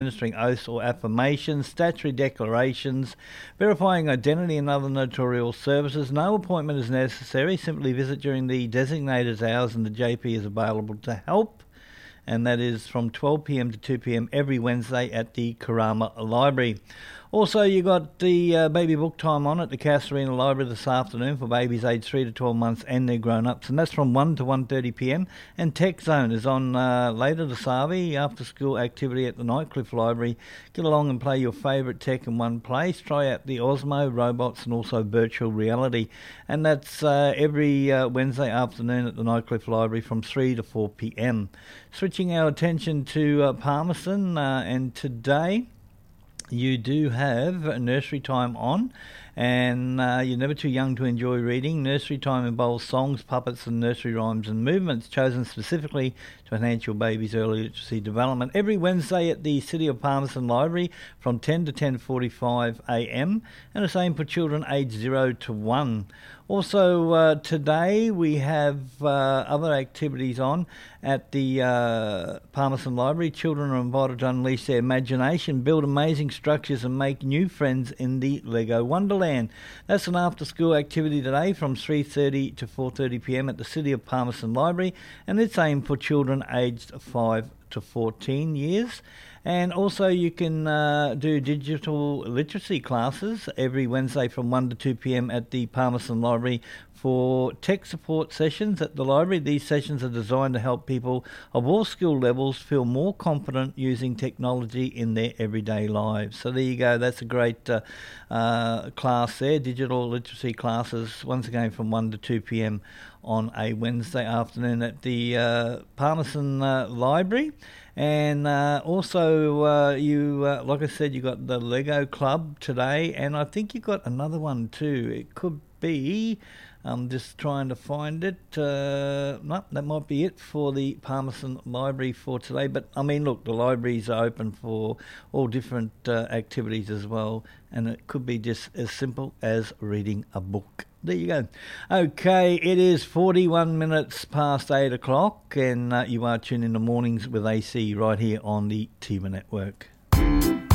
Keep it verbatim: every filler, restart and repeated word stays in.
administering oaths or affirmations, statutory declarations, verifying identity and other notarial services. No appointment is necessary. Simply visit during the designated hours and the J P is available to help. And that is from twelve p m to two p m every Wednesday at the Karama Library. Also, you got the uh, baby book time on at the Casuarina Library this afternoon for babies aged three to twelve months and their grown-ups, and that's from one to one thirty p m. And Tech Zone is on uh, later this afternoon, after-school activity at the Nightcliff Library. Get along and play your favourite tech in one place. Try out the Osmo, robots, and also virtual reality. And that's uh, every uh, Wednesday afternoon at the Nightcliff Library from three to four p m. Switching our attention to uh, Palmerston, uh, and today you do have nursery time on, and uh, you're never too young to enjoy reading. Nursery time involves songs, puppets and nursery rhymes and movements chosen specifically to enhance your baby's early literacy development. Every Wednesday at the City of Palmerston Library from ten to ten forty-five a m, and the same for children aged zero to one. Also, uh, today we have uh, other activities on at the uh, Palmerston Library. Children are invited to unleash their imagination, build amazing structures and make new friends in the Lego Wonderland. That's an after-school activity today from three thirty to four thirty p m at the City of Palmerston Library, and it's aimed for children aged five to fourteen years. And also you can uh, do digital literacy classes every Wednesday from one to two p m at the Palmerston Library for tech support sessions at the library. These sessions are designed to help people of all skill levels feel more confident using technology in their everyday lives. So there you go. That's a great uh, uh, class there, digital literacy classes, once again from one to two p m on a Wednesday afternoon at the uh, Palmerston uh, Library. And uh, also, uh, you, uh, like I said, you got the Lego Club today, and I think you got another one too. It could be, I'm just trying to find it. Uh, no, that might be it for the Palmerston Library for today. But I mean, look, the libraries are open for all different uh, activities as well, and it could be just as simple as reading a book. There you go. Okay, it is forty-one minutes past eight o'clock, and uh, you are tuned in the mornings with A C right here on the T V Network.